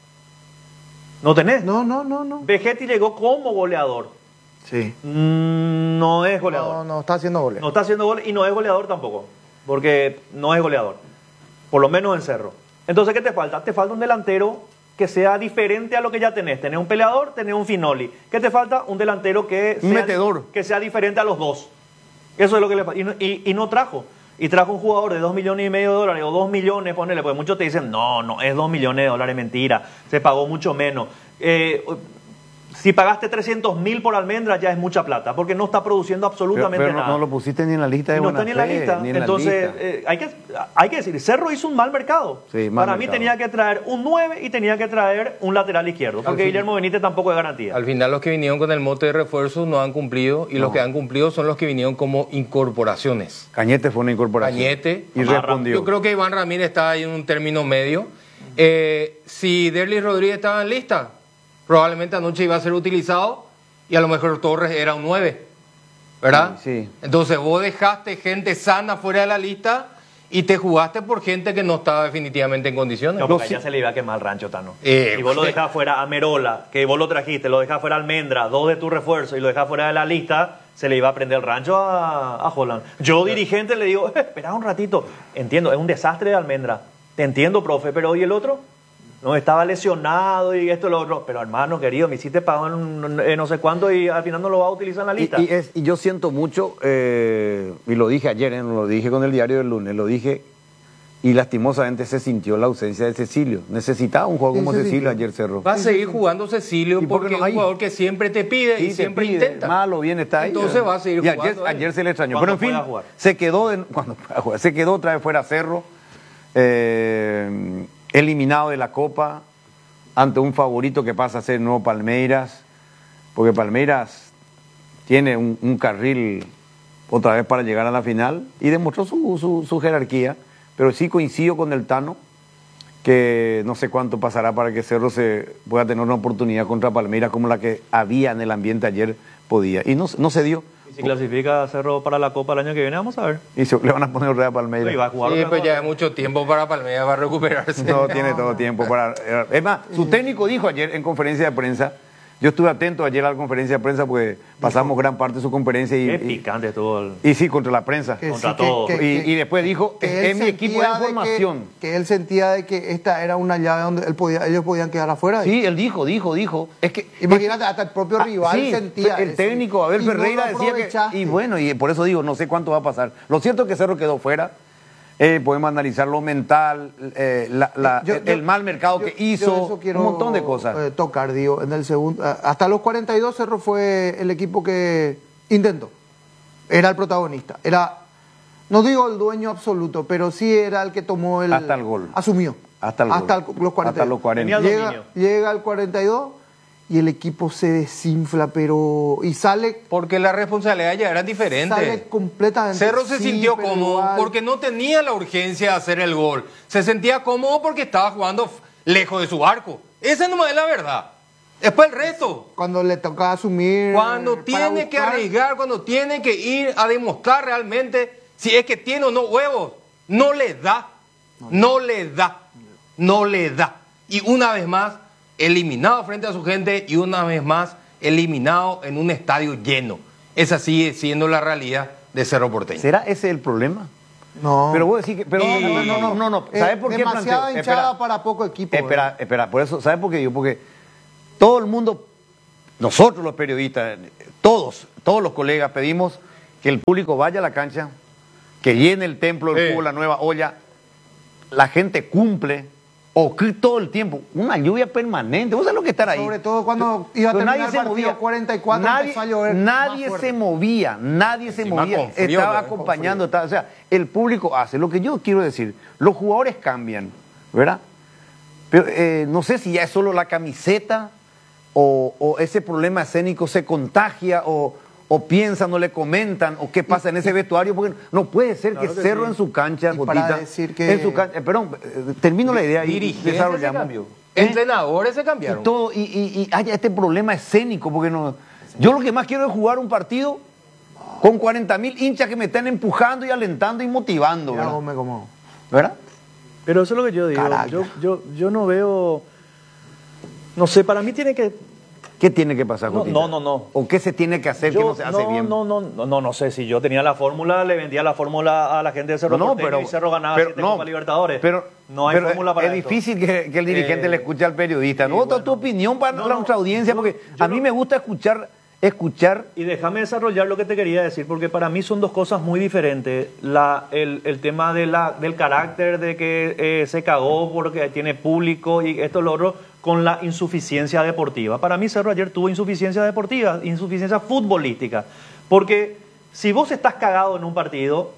[SPEAKER 2] ¿No tenés?
[SPEAKER 4] No.
[SPEAKER 2] Vegetti llegó como goleador.
[SPEAKER 4] Sí.
[SPEAKER 2] No es goleador.
[SPEAKER 4] No está haciendo goles.
[SPEAKER 2] No está haciendo goles y no es goleador tampoco. Porque no es goleador. Por lo menos en Cerro. Entonces, ¿qué te falta? Te falta un delantero que sea diferente a lo que ya tenés. Tenés un peleador, tenés un Finoli. ¿Qué te falta? Un delantero que
[SPEAKER 1] Un metedor.
[SPEAKER 2] que sea diferente a los dos. Eso es lo que le falta. Y no trajo. Y trajo un jugador de $2,5 millones o 2 millones, ponele. Porque muchos te dicen, no es $2 millones, mentira. Se pagó mucho menos. Si pagaste 300.000 por Almendra, ya es mucha plata, porque no está produciendo absolutamente
[SPEAKER 1] pero
[SPEAKER 2] nada.
[SPEAKER 1] no lo pusiste ni en la lista de
[SPEAKER 2] Y no está ni en la
[SPEAKER 1] Buena Fe,
[SPEAKER 2] lista.
[SPEAKER 1] ni en la
[SPEAKER 2] Entonces,
[SPEAKER 1] lista.
[SPEAKER 2] hay que decir, Cerro hizo un mal mercado.
[SPEAKER 1] Sí, mal
[SPEAKER 2] Para mí
[SPEAKER 1] mercado.
[SPEAKER 2] tenía que traer un 9 y tenía que traer un lateral izquierdo, porque Guillermo Benítez tampoco es garantía.
[SPEAKER 3] Al final los que vinieron con el mote de refuerzo no han cumplido y los que han cumplido son los que vinieron como incorporaciones.
[SPEAKER 1] Cañete fue una incorporación.
[SPEAKER 3] Cañete.
[SPEAKER 1] Y
[SPEAKER 2] Amarra.
[SPEAKER 1] respondió.
[SPEAKER 3] Yo creo que Iván Ramírez está ahí en un término medio. Si Derlis Rodríguez estaba en lista, probablemente anoche iba a ser utilizado y a lo mejor Torres era un 9, ¿verdad?
[SPEAKER 1] Sí.
[SPEAKER 3] Entonces vos dejaste gente sana fuera de la lista y te jugaste por gente que no estaba definitivamente en condiciones.
[SPEAKER 2] No, porque ya se le iba a quemar el rancho, Tano. Y vos lo
[SPEAKER 3] sí.
[SPEAKER 2] dejás fuera a Merola, que vos lo trajiste, lo dejás fuera a Almendra, 2 de tu refuerzo y lo dejás fuera de la lista, se le iba a prender el rancho a Holland. Yo, dirigente, le digo, espera un ratito. Entiendo, es un desastre de Almendra. Te entiendo, profe, pero ¿y el otro? No, estaba lesionado y esto y lo otro. Pero hermano querido, me hiciste pago en no sé cuánto y al final no lo va a utilizar en la lista.
[SPEAKER 1] Y yo siento mucho, y lo dije ayer, no lo dije con el diario del lunes, lo dije, y lastimosamente se sintió la ausencia de Cecilio. Necesitaba un juego como Cecilio ayer Cerro.
[SPEAKER 3] Va a seguir jugando Cecilio
[SPEAKER 1] ¿Y por qué
[SPEAKER 3] porque
[SPEAKER 1] no
[SPEAKER 3] es
[SPEAKER 1] hay?
[SPEAKER 3] un jugador que siempre te pide y
[SPEAKER 1] Sí,
[SPEAKER 3] siempre
[SPEAKER 1] te pide,
[SPEAKER 3] intenta.
[SPEAKER 1] mal o bien está ahí.
[SPEAKER 3] Entonces va a seguir
[SPEAKER 1] y
[SPEAKER 3] jugando.
[SPEAKER 1] ayer se le extrañó.
[SPEAKER 2] Cuando
[SPEAKER 1] Pero en fin,
[SPEAKER 2] pueda jugar.
[SPEAKER 1] se quedó, cuando pueda jugar, se quedó otra vez fuera Cerro, eliminado de la Copa, ante un favorito que pasa a ser nuevo Palmeiras, porque Palmeiras tiene un carril otra vez para llegar a la final y demostró su jerarquía, pero sí coincido con el Tano que no sé cuánto pasará para que Cerro se pueda tener una oportunidad contra Palmeiras como la que había en el ambiente ayer podía, y no se dio.
[SPEAKER 2] Y si clasifica a Cerro para la Copa el año que viene, vamos a ver.
[SPEAKER 1] Y le van a poner otra vez a Palmeiras.
[SPEAKER 2] Y va a jugar
[SPEAKER 3] Sí,
[SPEAKER 2] otra
[SPEAKER 3] pues
[SPEAKER 2] cosa.
[SPEAKER 3] ya es mucho tiempo para Palmeiras, va a recuperarse.
[SPEAKER 1] No tiene todo tiempo para... Es más, su técnico dijo ayer en conferencia de prensa, yo estuve atento ayer a la conferencia de prensa porque pasamos gran parte de su conferencia
[SPEAKER 2] Qué picante estuvo el...
[SPEAKER 1] y sí, contra la prensa.
[SPEAKER 2] Contra todo.
[SPEAKER 1] Y después dijo,
[SPEAKER 4] que
[SPEAKER 1] es
[SPEAKER 4] él
[SPEAKER 1] mi equipo de
[SPEAKER 4] sentía
[SPEAKER 1] información.
[SPEAKER 4] que él sentía de que esta era una llave donde ellos podían quedar afuera.
[SPEAKER 1] Sí, él dijo. Es que...
[SPEAKER 4] Imagínate, hasta el propio rival
[SPEAKER 1] sí,
[SPEAKER 4] sentía
[SPEAKER 1] el
[SPEAKER 4] eso.
[SPEAKER 1] técnico Abel
[SPEAKER 4] Y no
[SPEAKER 1] Ferreira
[SPEAKER 4] lo
[SPEAKER 1] decía que...
[SPEAKER 4] aprovechaste.
[SPEAKER 1] Y bueno, y por eso digo, no sé cuánto va a pasar. Lo cierto es que Cerro quedó fuera. Podemos analizar lo mental, el mal mercado que hizo,
[SPEAKER 4] eso quiero,
[SPEAKER 1] un montón de cosas.
[SPEAKER 4] tocar, digo, en el segundo, hasta los 42 Cerro fue el equipo que intentó. Era el protagonista. Era, no digo el dueño absoluto, pero sí era el que tomó el...
[SPEAKER 1] Hasta el gol.
[SPEAKER 4] Asumió.
[SPEAKER 1] Hasta el gol.
[SPEAKER 4] Los 42.
[SPEAKER 1] Hasta los 40.
[SPEAKER 2] Tenía dominio.
[SPEAKER 4] Llega al 42 y el equipo se desinfla, pero... Y sale...
[SPEAKER 3] Porque las responsabilidades ya eran
[SPEAKER 4] Sale
[SPEAKER 3] diferentes.
[SPEAKER 4] completamente.
[SPEAKER 3] Cerro se
[SPEAKER 4] sí,
[SPEAKER 3] sintió
[SPEAKER 4] pero
[SPEAKER 3] cómodo
[SPEAKER 4] igual.
[SPEAKER 3] porque no tenía la urgencia de hacer el gol. Se sentía cómodo porque estaba jugando lejos de su arco. Esa no es la verdad. Después el resto.
[SPEAKER 4] Cuando le toca asumir...
[SPEAKER 3] Cuando
[SPEAKER 4] para
[SPEAKER 3] tiene que
[SPEAKER 4] buscar-
[SPEAKER 3] arriesgar, cuando tiene que ir a demostrar realmente si es que tiene o no huevos, no le da. No le da. No le da. Y una vez más, eliminado frente a su gente y una vez más, eliminado en un estadio lleno. Esa sigue siendo la realidad de Cerro Porteño.
[SPEAKER 1] ¿Será ese el problema?
[SPEAKER 4] No.
[SPEAKER 1] Pero vos decís que... Pero
[SPEAKER 3] Y-
[SPEAKER 1] no. ¿Sabes por qué
[SPEAKER 4] Demasiada
[SPEAKER 1] planteo?
[SPEAKER 4] hinchada
[SPEAKER 1] Espera.
[SPEAKER 4] para poco equipo.
[SPEAKER 1] Espera, por eso, ¿sabes por qué digo? Porque todo el mundo, nosotros los periodistas, todos los colegas pedimos que el público vaya a la cancha, que llene el templo del
[SPEAKER 3] Sí.
[SPEAKER 1] fútbol, la nueva olla, la gente cumple, o que todo el tiempo, una lluvia permanente, ¿vos sabés lo que estar ahí?
[SPEAKER 4] Sobre todo cuando iba a
[SPEAKER 1] Pero
[SPEAKER 4] terminar el partido 44, empezó a llover
[SPEAKER 1] nadie
[SPEAKER 4] más fuerte.
[SPEAKER 1] se movía, nadie se
[SPEAKER 3] Encima
[SPEAKER 1] movía,
[SPEAKER 3] con frío,
[SPEAKER 1] estaba
[SPEAKER 3] ¿no?
[SPEAKER 1] acompañando, o sea, el público hace. Lo que yo quiero decir, los jugadores cambian, ¿verdad? Pero no sé si ya es solo la camiseta o ese problema escénico se contagia o piensan, no le comentan, o qué pasa en ese vestuario, porque no puede ser
[SPEAKER 2] Claro
[SPEAKER 1] que
[SPEAKER 2] que
[SPEAKER 1] Cerro
[SPEAKER 2] sí.
[SPEAKER 1] en su cancha,
[SPEAKER 4] Y para
[SPEAKER 1] Jotita,
[SPEAKER 4] decir que-
[SPEAKER 1] en su cancha, perdón, termino la idea y
[SPEAKER 3] Dirigentes se
[SPEAKER 1] desarrollamos.
[SPEAKER 3] cambió. Entrenadores se cambiaron.
[SPEAKER 1] Y todo, y haya este problema escénico, porque no. Yo lo que más quiero es jugar un partido con 40.000 hinchas que me estén empujando y alentando y motivando,
[SPEAKER 4] Mira,
[SPEAKER 1] ¿verdad?
[SPEAKER 4] Gómez, como...
[SPEAKER 1] ¿Verdad?
[SPEAKER 2] Pero eso es lo que yo digo.
[SPEAKER 4] Caraca.
[SPEAKER 2] Yo no veo. No sé, para mí tiene que.
[SPEAKER 1] ¿Qué tiene que pasar,
[SPEAKER 2] No,
[SPEAKER 1] Jotita?
[SPEAKER 2] no.
[SPEAKER 1] ¿O qué se tiene que hacer que no se hace bien?
[SPEAKER 2] No sé. Si yo tenía la fórmula, le vendía la fórmula a la gente de Cerro Porteño y Cerro ganaba 7 Copa Libertadores. No hay
[SPEAKER 1] pero
[SPEAKER 2] fórmula para
[SPEAKER 1] es
[SPEAKER 2] esto.
[SPEAKER 1] difícil que el dirigente le escuche al periodista.
[SPEAKER 2] sí,
[SPEAKER 1] ¿No?
[SPEAKER 2] bueno.
[SPEAKER 1] Tu opinión para
[SPEAKER 2] No,
[SPEAKER 1] nuestra audiencia, porque a mí me gusta escuchar.
[SPEAKER 2] Y déjame desarrollar lo que te quería decir, porque para mí son dos cosas muy diferentes. El tema del carácter, de que se cagó porque tiene público y esto lo otro, con la insuficiencia deportiva. Para mí Cerro ayer tuvo insuficiencia deportiva, insuficiencia futbolística. Porque si vos estás cagado en un partido,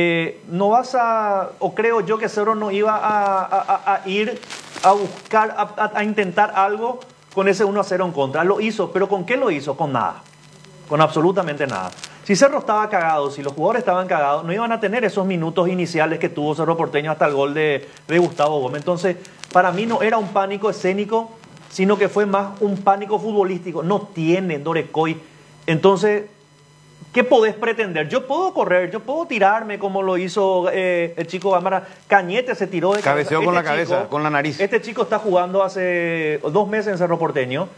[SPEAKER 2] no vas a, o creo yo que Cerro no iba a ir a buscar, a intentar algo con ese 1-0 en contra. Lo hizo, pero ¿con qué lo hizo? Con nada. Con absolutamente nada. Si Cerro estaba cagado, si los jugadores estaban cagados, no iban a tener esos minutos iniciales que tuvo Cerro Porteño hasta el gol de Gustavo Gómez. Entonces, para mí no era un pánico escénico, sino que fue más un pánico futbolístico. No tiene Dorecoy. Entonces, ¿qué podés pretender? Yo puedo correr, yo puedo tirarme como lo hizo el chico Gámara. Cañete se tiró de cabeza.
[SPEAKER 1] Cabeceó con la cabeza, con la nariz.
[SPEAKER 2] Este chico está jugando hace 2 meses en Cerro Porteño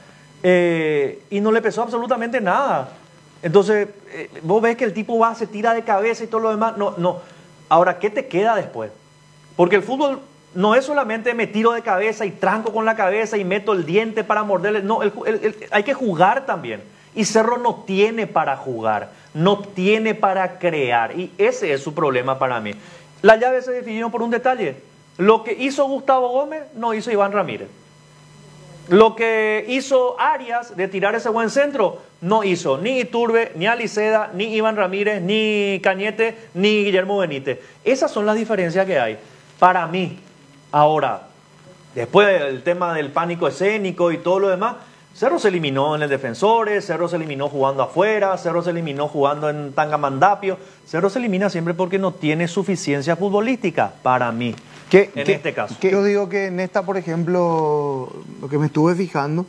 [SPEAKER 2] y no le pesó absolutamente nada. Entonces, vos ves que el tipo va, se tira de cabeza y todo lo demás. No. Ahora, ¿qué te queda después? Porque el fútbol no es solamente me tiro de cabeza y tranco con la cabeza y meto el diente para morderle. No, hay que jugar también. Y Cerro no tiene para jugar, no tiene para crear. Y ese es su problema para mí. La llave se definió por un detalle. Lo que hizo Gustavo Gómez no hizo Iván Ramírez. Lo que hizo Arias de tirar ese buen centro no hizo ni Iturbe, ni Aliceda, ni Iván Ramírez, ni Cañete, ni Guillermo Benítez. Esas son las diferencias que hay. Para mí, ahora, después del tema del pánico escénico y todo lo demás, Cerro se eliminó en el Defensores, Cerro se eliminó jugando afuera, Cerro se eliminó jugando en Tangamandapio. Cerro se elimina siempre porque no tiene suficiencia futbolística, para mí, en este caso.
[SPEAKER 4] Yo digo que en esta, por ejemplo, lo que me estuve fijando,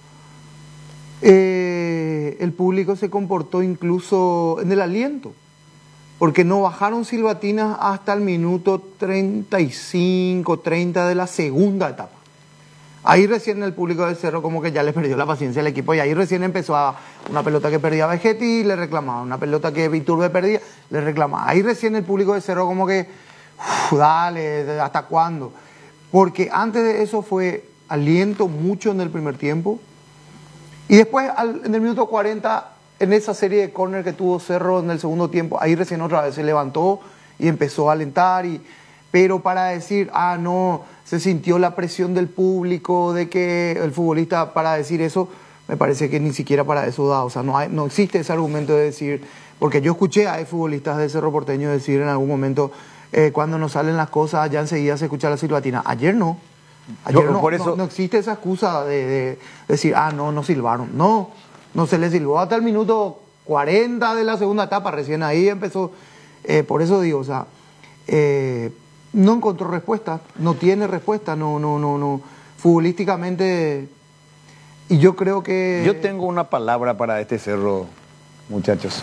[SPEAKER 4] el público se comportó incluso en el aliento, porque no bajaron silbatinas hasta el minuto 35, 30 de la segunda etapa. Ahí recién el público de Cerro como que ya le perdió la paciencia al equipo y ahí recién empezó a una pelota que perdía Vegetti, le reclamaba, una pelota que Iturbe perdía, le reclamaba. Ahí recién el público de Cerro como que, dale, ¿hasta cuándo? Porque antes de eso fue aliento mucho en el primer tiempo y después en el minuto 40, en esa serie de córner que tuvo Cerro en el segundo tiempo, ahí recién otra vez se levantó y empezó a alentar pero para decir, no, se sintió la presión del público, de que el futbolista, para decir eso, me parece que ni siquiera para eso da. O sea, no existe ese argumento de decir, porque yo escuché a futbolistas de Cerro Porteño decir en algún momento, cuando nos salen las cosas, ya enseguida se escucha la silbatina. Ayer no. Ayer no existe esa excusa de decir, no silbaron. No se le silbó hasta el minuto 40 de la segunda etapa, recién ahí empezó. Por eso digo, o sea, no encontró respuesta, no tiene respuesta, no. Futbolísticamente, y yo creo que...
[SPEAKER 1] Yo tengo una palabra para este Cerro, muchachos.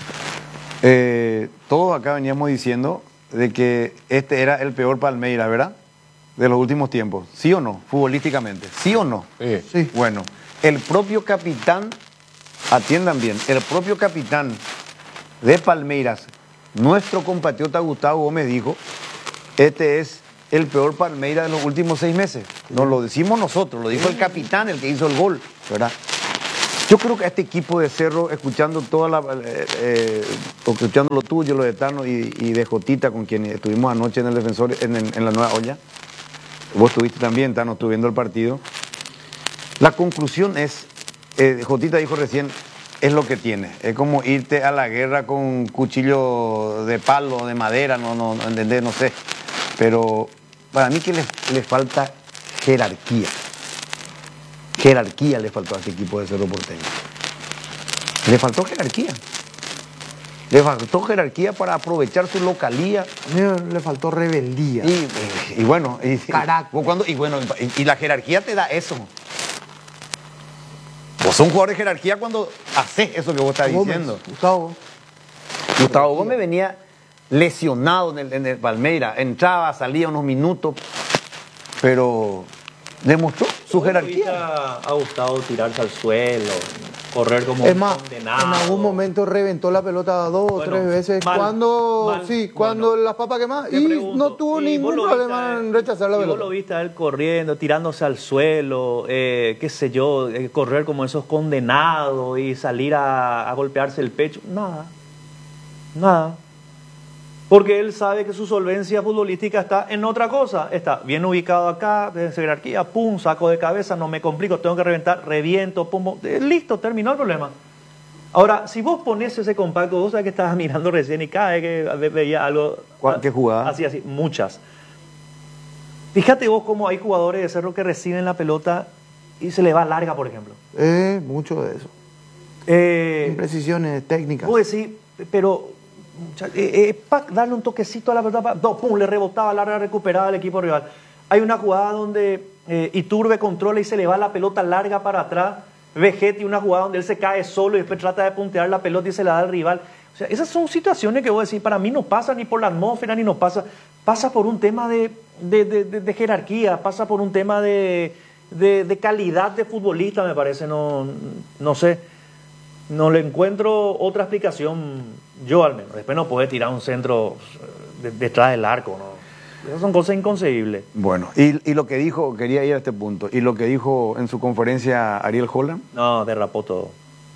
[SPEAKER 1] Todos acá veníamos diciendo de que este era el peor Palmeiras, ¿verdad? De los últimos tiempos. ¿Sí o no? Futbolísticamente. ¿Sí o no?
[SPEAKER 4] Sí.
[SPEAKER 1] Bueno, el propio capitán, atiendan bien, el propio capitán de Palmeiras, nuestro compatriota Gustavo Gómez dijo, este es el peor Palmeiras de los últimos 6 meses. No lo decimos nosotros, lo dijo el capitán, el que hizo el gol, ¿verdad? Yo creo que a este equipo de Cerro, escuchando escuchando lo tuyo, lo de Tano y de Jotita, con quien estuvimos anoche en el Defensor, en la Nueva Olla, vos estuviste también, Tano, estuve viendo el partido. La conclusión es, Jotita dijo recién, es lo que tiene. Es como irte a la guerra con un cuchillo de palo, de madera, no entendés, no sé. Pero para mí que le falta jerarquía. Jerarquía le faltó a este equipo de Cerro Porteño. Le faltó jerarquía. Le faltó jerarquía para aprovechar su localía.
[SPEAKER 4] A mí le faltó rebeldía.
[SPEAKER 1] Y bueno,
[SPEAKER 4] Carácter.
[SPEAKER 1] Y la jerarquía te da eso. Vos sos un jugador de jerarquía cuando haces eso que vos estás diciendo. Gustavo Gómez venía lesionado en el Palmeiras. Entraba, salía unos minutos, pero demostró su jerarquía.
[SPEAKER 2] Ha gustado tirarse al suelo, correr como
[SPEAKER 4] Es
[SPEAKER 2] un
[SPEAKER 4] más,
[SPEAKER 2] condenado.
[SPEAKER 4] en algún momento reventó la pelota 2 o
[SPEAKER 2] Bueno,
[SPEAKER 4] 3 veces.
[SPEAKER 2] mal,
[SPEAKER 4] cuando
[SPEAKER 2] bueno.
[SPEAKER 4] las papas quemadas.
[SPEAKER 2] Te
[SPEAKER 4] Y
[SPEAKER 2] pregunto,
[SPEAKER 4] no tuvo
[SPEAKER 2] ¿y
[SPEAKER 4] ningún
[SPEAKER 2] vos lo
[SPEAKER 4] problema
[SPEAKER 2] viste a él?
[SPEAKER 4] en rechazar la
[SPEAKER 2] ¿Y vos
[SPEAKER 4] pelota.
[SPEAKER 2] lo viste a él corriendo, tirándose al suelo, qué sé yo, correr como esos condenados y salir a golpearse el pecho? Nada. Porque él sabe que su solvencia futbolística está en otra cosa. Está bien ubicado acá, de jerarquía, pum, saco de cabeza, no me complico, tengo que reventar, reviento, pum, listo, terminó el problema. Ahora, si vos pones ese compacto, vos sabés que estabas mirando recién y cada vez que veía algo...
[SPEAKER 1] ¿Qué jugada?
[SPEAKER 2] Así, muchas. Fíjate vos cómo hay jugadores de Cerro que reciben la pelota y se le va larga, por ejemplo.
[SPEAKER 4] Mucho de eso. Imprecisiones técnicas.
[SPEAKER 2] Vos decís, pero darle un toquecito a la pelota, pum, le rebotaba larga, recuperaba el equipo rival. Hay una jugada donde Iturbe controla y se le va la pelota larga para atrás. Vegetti, una jugada donde él se cae solo y después trata de puntear la pelota y se la da al rival. O sea, esas son situaciones que voy a decir, para mí no pasa ni por la atmósfera, ni no pasa por un tema de jerarquía, pasa por un tema de calidad de futbolista, me parece, no sé. No le encuentro otra explicación, yo al menos. Después no puede tirar un centro detrás del arco, ¿no? Esas son cosas inconcebibles.
[SPEAKER 1] Bueno, y lo que dijo, quería ir a este punto, y lo que dijo en su conferencia Ariel Holland.
[SPEAKER 2] No, derrapó todo.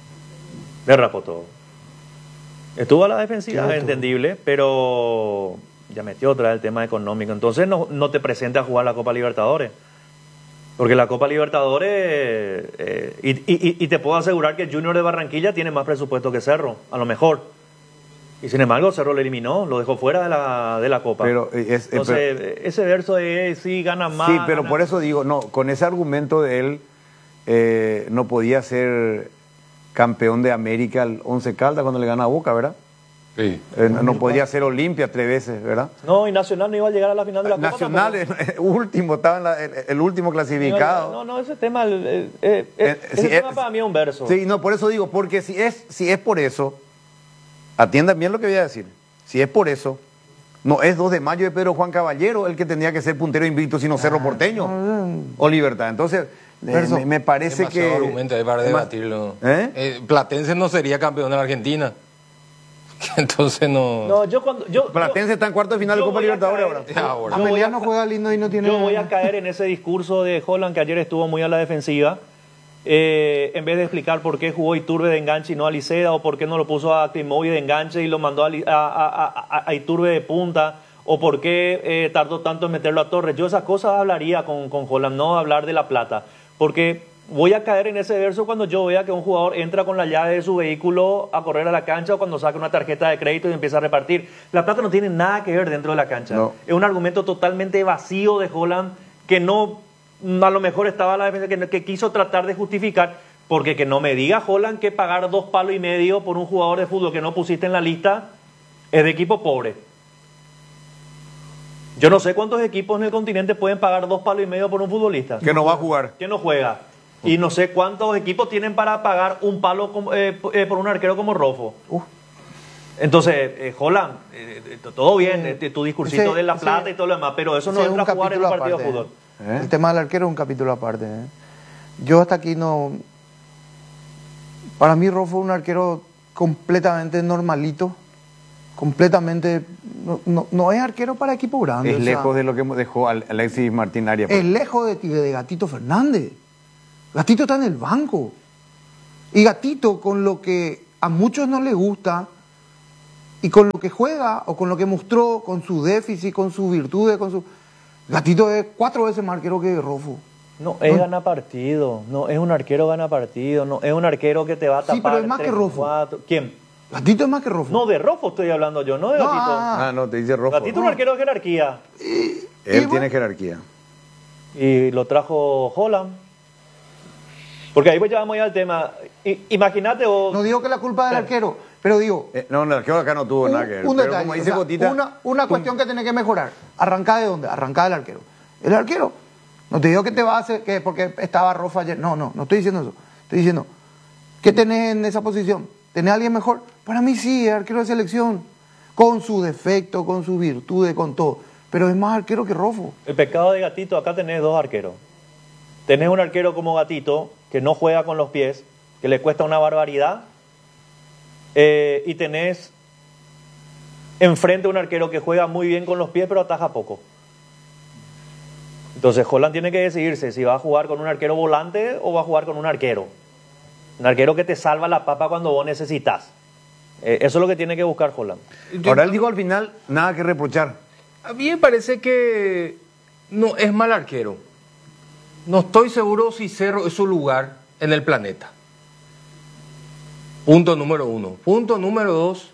[SPEAKER 2] Estuvo a la defensiva, es entendible, pero ya metió otra vez el tema económico. Entonces no te presentes a jugar la Copa Libertadores. Porque la Copa Libertadores, y te puedo asegurar que el Junior de Barranquilla tiene más presupuesto que Cerro, a lo mejor. Y sin embargo, Cerro lo eliminó, lo dejó fuera de la Copa. Entonces, ese verso de sí, gana más.
[SPEAKER 1] Sí, pero por eso digo, no, con ese argumento de él, no podía ser campeón de América el Once Caldas cuando le gana a Boca, ¿verdad?
[SPEAKER 3] Sí.
[SPEAKER 1] No podría ser Olimpia 3 veces, ¿verdad?
[SPEAKER 2] No, y Nacional no iba a llegar a la final de la Copa.
[SPEAKER 1] Nacional, último, estaba el último clasificado.
[SPEAKER 2] No, ese tema, tema para mí es un verso.
[SPEAKER 1] Sí, no, por eso digo, porque si es por eso, atiendan bien lo que voy a decir, si es por eso, no es 2 de mayo de Pedro Juan Caballero el que tendría que ser puntero invicto, sino Cerro Porteño o Libertad. Entonces, me parece que...
[SPEAKER 3] Demasiado argumento ahí para debatirlo. Platense no sería campeón de la Argentina. Entonces no...
[SPEAKER 1] Platense está en cuarto de final de Copa Libertadores ahora.
[SPEAKER 4] Ameliano juega lindo y no tiene...
[SPEAKER 2] Yo voy a caer en ese discurso de Holland que ayer estuvo muy a la defensiva. En vez de explicar por qué jugó Iturbe de enganche y no a Liceda, o por qué no lo puso a Climoy de enganche y lo mandó a Iturbe de punta, o por qué tardó tanto en meterlo a Torres. Yo esas cosas hablaría con Holland, no hablar de La Plata. Porque voy a caer en ese verso cuando yo vea que un jugador entra con la llave de su vehículo a correr a la cancha, o cuando saca una tarjeta de crédito y empieza a repartir. La Plata no tiene nada que ver dentro de la cancha.
[SPEAKER 1] No.
[SPEAKER 2] Es un argumento totalmente vacío de Holland que no... A lo mejor estaba la defensa que quiso tratar de justificar, porque que no me diga Holland que pagar 2,5 palos por un jugador de fútbol que no pusiste en la lista es de equipo pobre. Yo no sé cuántos equipos en el continente pueden pagar 2,5 palos por un futbolista.
[SPEAKER 1] Que no va a jugar.
[SPEAKER 2] Que no juega. Y no sé cuántos equipos tienen para pagar 1 palo por un arquero como Rofo. Entonces, Holland, todo bien, tu discursito de La Plata y todo lo demás, pero eso no entra a jugar en un partido de fútbol.
[SPEAKER 4] El tema del arquero es un capítulo aparte. Yo hasta aquí no... Para mí Rofo es un arquero completamente normalito, completamente... No es arquero para equipo grande.
[SPEAKER 1] Es lejos de lo que dejó Alexis Martín Arias.
[SPEAKER 4] Es lejos de Gatito Fernández. Gatito está en el banco. Y Gatito, con lo que a muchos no les gusta, y con lo que juega, o con lo que mostró, con su déficit, con sus virtudes, Gatito es 4 veces más arquero que Rofo.
[SPEAKER 2] No es gana partido, no es un arquero gana partido, no es un arquero que te va a tapar.
[SPEAKER 4] Sí, pero es más
[SPEAKER 2] 3,
[SPEAKER 4] que Rofo.
[SPEAKER 2] 4. ¿Quién?
[SPEAKER 4] Gatito es más que Rofo.
[SPEAKER 2] No, de Rofo estoy hablando yo, no de
[SPEAKER 4] No,
[SPEAKER 2] Gatito.
[SPEAKER 1] No, te dice Rofo.
[SPEAKER 2] Gatito es un arquero de jerarquía.
[SPEAKER 1] Él tiene jerarquía.
[SPEAKER 2] Y lo trajo Holland. Porque ahí pues ya vamos ya al tema. Imagínate vos...
[SPEAKER 4] No digo que la culpa del arquero, pero digo...
[SPEAKER 1] No, el arquero acá no tuvo nada que ver.
[SPEAKER 4] Un
[SPEAKER 1] Pero
[SPEAKER 4] detalle,
[SPEAKER 1] como
[SPEAKER 4] o
[SPEAKER 1] dice
[SPEAKER 4] sea,
[SPEAKER 1] Cotita,
[SPEAKER 4] una cuestión que tiene que mejorar. ¿Arrancada de dónde? Arrancada del arquero. El arquero. No te digo que te va a hacer, que porque estaba Rofa ayer. No estoy diciendo eso. Estoy diciendo, ¿qué tenés en esa posición? ¿Tenés a alguien mejor? Para mí sí, es arquero de selección. Con su defecto, con sus virtudes, con todo. Pero es más arquero que Rofo.
[SPEAKER 2] El pecado de Gatito, acá tenés 2 arqueros. Tenés un arquero como Gatito, que no juega con los pies, que le cuesta una barbaridad. Y tenés enfrente un arquero que juega muy bien con los pies, pero ataja poco. Entonces Holland tiene que decidirse si va a jugar con un arquero volante o va a jugar con un arquero. Un arquero que te salva la papa cuando vos necesitas. Eso es lo que tiene que buscar Holland.
[SPEAKER 1] ahora él dijo al final, nada que reprochar.
[SPEAKER 3] A mí me parece que no es mal arquero. No estoy seguro si Cerro es su lugar en el planeta. Punto número 1. Punto número 2.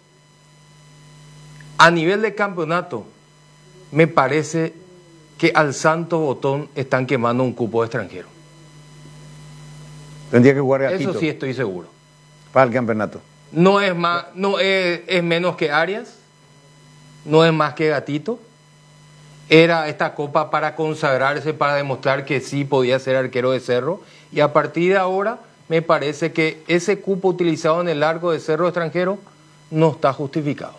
[SPEAKER 3] A nivel de campeonato, me parece que al santo botón están quemando un cupo de extranjero.
[SPEAKER 1] Tendría que jugar Gatito
[SPEAKER 3] Eso sí estoy seguro.
[SPEAKER 1] para el campeonato.
[SPEAKER 3] No es más, es menos que Arias, no es más que Gatito. Era esta copa para consagrarse, para demostrar que sí podía ser arquero de Cerro. Y a partir de ahora, me parece que ese cupo utilizado en el largo de Cerro extranjero no está justificado.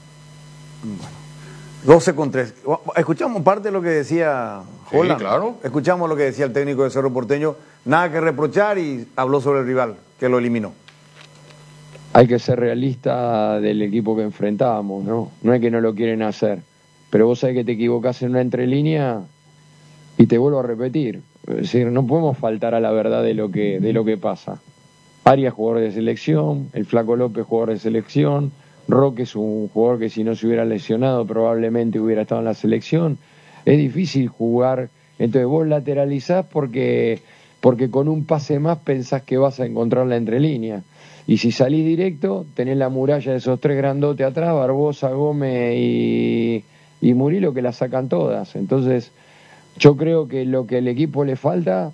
[SPEAKER 1] 12-3. Escuchamos parte de lo que decía
[SPEAKER 3] Sí,
[SPEAKER 1] Holland.
[SPEAKER 3] claro.
[SPEAKER 1] Escuchamos lo que decía el técnico de Cerro Porteño. Nada que reprochar y habló sobre el rival, que lo eliminó.
[SPEAKER 5] Hay que ser realista del equipo que enfrentábamos, ¿no? No es que no lo quieren hacer, pero vos sabés que te equivocás en una entrelínea y te vuelvo a repetir. Es decir, no podemos faltar a la verdad de lo que pasa. Arias, jugador de selección, el Flaco López, jugador de selección, Roque es un jugador que si no se hubiera lesionado probablemente hubiera estado en la selección. Es difícil jugar, entonces vos lateralizás porque con un pase más pensás que vas a encontrar la entrelínea. Y si salís directo, tenés la muralla de esos 3 grandotes atrás, Barbosa, Gómez y Murilo, que la sacan todas. Entonces, yo creo que lo que al equipo le falta,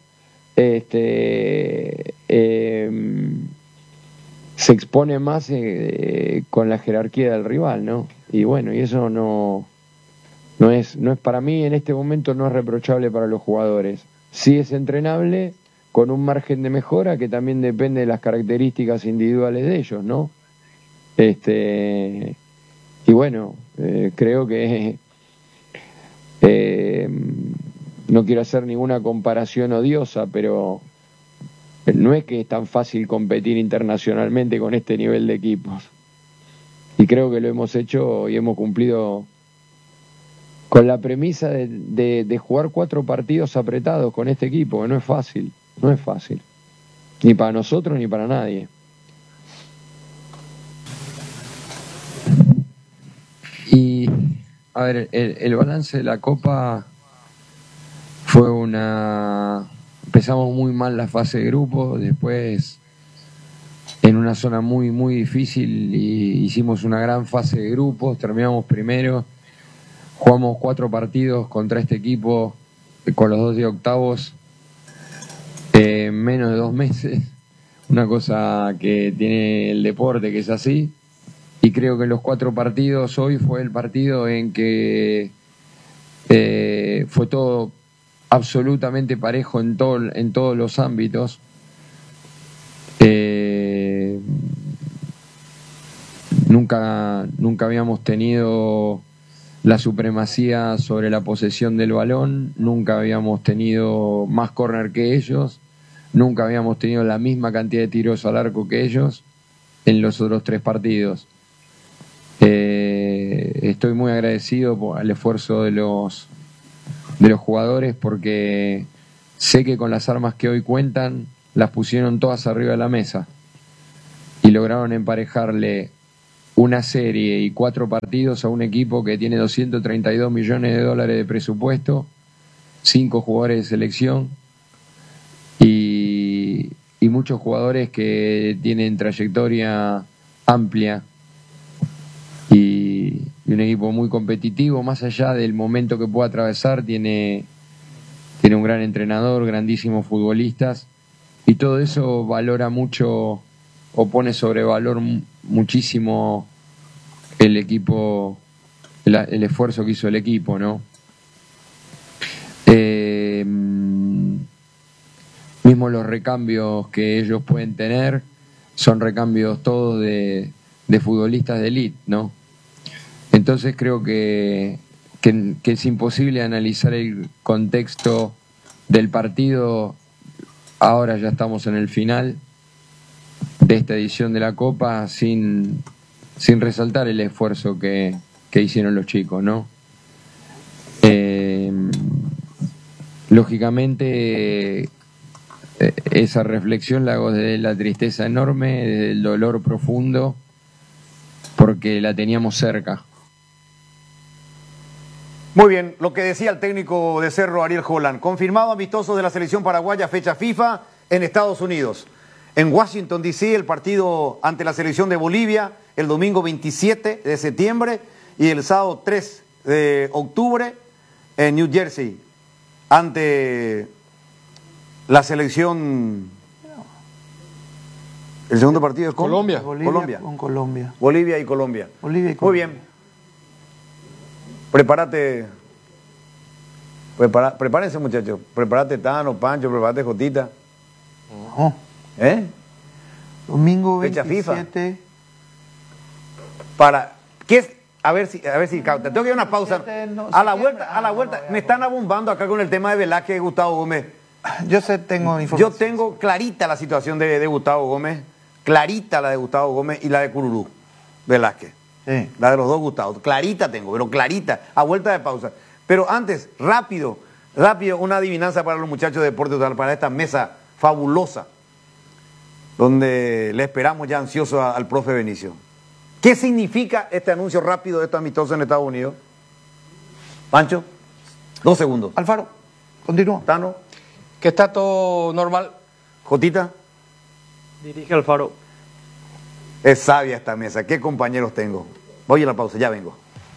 [SPEAKER 5] se expone más con la jerarquía del rival, ¿no? Y bueno, y eso no es para mí en este momento no es reprochable para los jugadores. Sí es entrenable, con un margen de mejora que también depende de las características individuales de ellos, ¿no? Y bueno, creo que no quiero hacer ninguna comparación odiosa, pero no es que es tan fácil competir internacionalmente con este nivel de equipos. Y creo que lo hemos hecho y hemos cumplido con la premisa de jugar 4 partidos apretados con este equipo, que no es fácil. No es fácil, ni para nosotros ni para nadie. Y, a ver, el balance de la Copa fue empezamos muy mal la fase de grupo, después en una zona muy, muy difícil y hicimos una gran fase de grupos, terminamos primero, jugamos 4 partidos contra este equipo con los 2 de octavos. Menos de 2 meses, una cosa que tiene el deporte que es así, y creo que los 4 partidos hoy fue el partido en que fue todo absolutamente parejo en todos los ámbitos. Nunca habíamos tenido la supremacía sobre la posesión del balón, nunca habíamos tenido más córner que ellos, nunca habíamos tenido la misma cantidad de tiros al arco que ellos en los otros 3 partidos. Estoy muy agradecido al esfuerzo de los jugadores porque sé que con las armas que hoy cuentan las pusieron todas arriba de la mesa y lograron emparejarle una serie y 4 partidos a un equipo que tiene 232 millones de dólares de presupuesto, 5 jugadores de selección y muchos jugadores que tienen trayectoria amplia y un equipo muy competitivo, más allá del momento que pueda atravesar, tiene un gran entrenador, grandísimos futbolistas, y todo eso valora mucho o pone sobre valor muchísimo el equipo, el esfuerzo que hizo el equipo, ¿no? Mismo los recambios que ellos pueden tener son recambios todos de futbolistas de élite, ¿no? Entonces creo que es imposible analizar el contexto del partido. Ahora ya estamos en el final de esta edición de la Copa sin resaltar el esfuerzo que hicieron los chicos, ¿no? Lógicamente esa reflexión la hago desde la tristeza enorme, desde el dolor profundo, porque la teníamos cerca.
[SPEAKER 1] Muy bien, lo que decía el técnico de Cerro, Ariel Holland. Confirmado amistoso de la selección paraguaya, fecha FIFA en Estados Unidos. En Washington, D.C., el partido ante la selección de Bolivia, el domingo 27 de septiembre y el sábado 3 de octubre en New Jersey, ante la selección. El segundo partido es con
[SPEAKER 3] Colombia.
[SPEAKER 1] Colombia.
[SPEAKER 4] Con Colombia.
[SPEAKER 1] Bolivia y Colombia.
[SPEAKER 4] Bolivia y
[SPEAKER 1] Muy
[SPEAKER 4] Colombia.
[SPEAKER 1] bien. Prepárense, muchachos. Prepárate, Tano, Pancho, prepárate, Jotita.
[SPEAKER 4] No.
[SPEAKER 1] ¿Eh?
[SPEAKER 4] Domingo
[SPEAKER 1] Fecha
[SPEAKER 4] 27.
[SPEAKER 1] ¿Qué es? A ver si cauta. Tengo que ir a una pausa.
[SPEAKER 4] No,
[SPEAKER 1] A la
[SPEAKER 4] septiembre.
[SPEAKER 1] vuelta. Me están abombando acá con el tema de Velázquez y Gustavo Gómez.
[SPEAKER 4] Yo tengo información.
[SPEAKER 1] Yo tengo clarita la situación de Gustavo Gómez. Clarita la de Gustavo Gómez y la de Cururú Velázquez.
[SPEAKER 4] Sí.
[SPEAKER 1] La de los dos Gustavos. Clarita tengo, pero clarita. A vuelta de pausa. Pero antes, rápido, una adivinanza para los muchachos de Deporte Total, para esta mesa fabulosa, donde le esperamos ya ansioso al profe Benicio. ¿Qué significa este anuncio rápido de estos amistosos en Estados Unidos? Pancho, 2 segundos.
[SPEAKER 4] Alfaro, continúa.
[SPEAKER 1] Tano,
[SPEAKER 3] Que está todo normal.
[SPEAKER 1] Jotita,
[SPEAKER 2] Dirige Alfaro.
[SPEAKER 1] es sabia esta mesa. ¿Qué compañeros tengo? Voy a la pausa, ya vengo.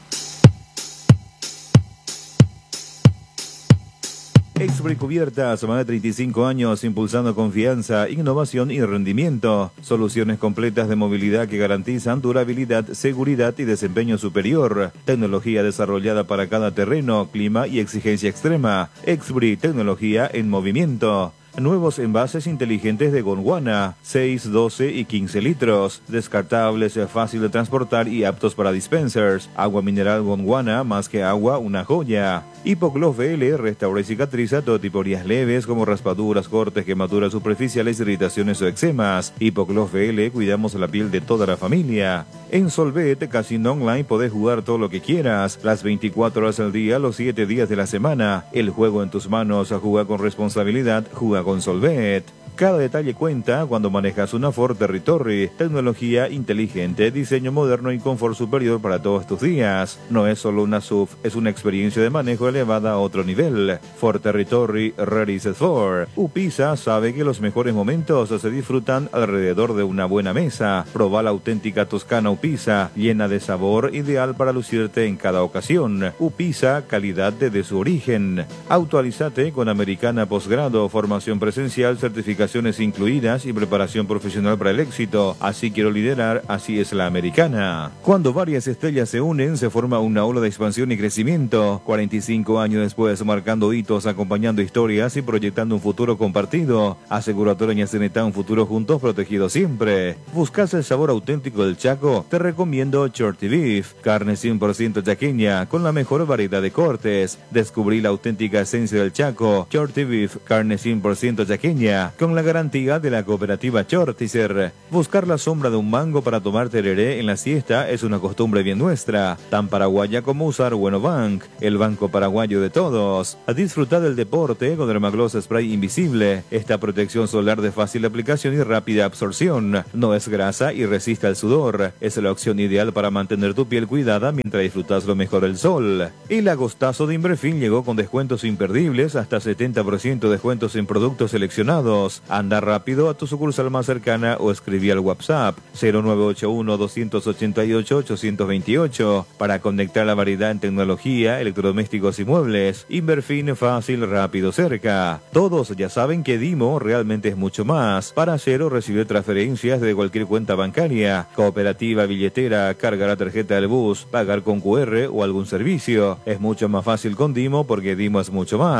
[SPEAKER 6] Exbri Cubiertas, más de 35 años impulsando confianza, innovación y rendimiento. Soluciones completas de movilidad que garantizan durabilidad, seguridad y desempeño superior. Tecnología desarrollada para cada terreno, clima y exigencia extrema. Exbri, tecnología en movimiento. Nuevos envases inteligentes de Gondwana, 6, 12 y 15 litros. Descartables, fácil de transportar y aptos para dispensers. Agua mineral Gondwana, más que agua, una joya. Hipogloss VL restaura y cicatriza todo tipo de heridas leves como raspaduras, cortes, quemaduras superficiales, irritaciones o eczemas. Hipogloss VL, cuidamos la piel de toda la familia. En Solvet, Casino Online, podés jugar todo lo que quieras, las 24 horas al día, los 7 días de la semana. El juego en tus manos, juega con responsabilidad, juega con Solvet. Cada detalle cuenta cuando manejas una Ford Territory. Tecnología inteligente, diseño moderno y confort superior para todos tus días. No es solo una SUV, es una experiencia de manejo elevada a otro nivel. Ford Territory Ready Set For. Upisa sabe que los mejores momentos se disfrutan alrededor de una buena mesa. Proba la auténtica toscana Upisa, llena de sabor, ideal para lucirte en cada ocasión. Upisa, calidad desde su origen. Actualizate con Americana Postgrado, formación presencial, certificaciones incluidas y preparación profesional para el éxito. Así quiero liderar, así es la Americana. Cuando varias estrellas se unen, se forma una ola de expansión y crecimiento. 45 años después, marcando hitos, acompañando historias y proyectando un futuro compartido. Aseguradora Ñacenetá, un futuro juntos, protegido siempre. ¿Buscas el sabor auténtico del Chaco? Te recomiendo Shorty Beef, carne 100% chaqueña, con la mejor variedad de cortes. Descubrí la auténtica esencia del Chaco. Shorty Beef, carne 100% chaqueña, con la garantía de la cooperativa Chortizer. Buscar la sombra de un mango para tomar tereré en la siesta es una costumbre bien nuestra, tan paraguaya como usar Bueno Bank, el banco paraguayo de todos. A disfrutar del deporte con Dermagloss Spray Invisible, esta protección solar de fácil aplicación y rápida absorción. No es grasa y resiste al sudor. Es la opción ideal para mantener tu piel cuidada mientras disfrutas lo mejor del sol. El agostazo de Inverfin llegó con descuentos imperdibles, hasta 70% de descuentos en productos seleccionados. Anda rápido a tu sucursal más cercana o escribí al WhatsApp 0981-288-828 para conectar la variedad en tecnología, electrodomésticos y muebles. Inverfin, fácil, rápido, cerca. Todos ya saben que Dimo realmente es mucho más. Para hacer o recibir transferencias de cualquier cuenta bancaria, cooperativa, billetera, cargar la tarjeta del bus, pagar con QR o algún servicio. Es mucho más fácil con Dimo porque Dimo es mucho más.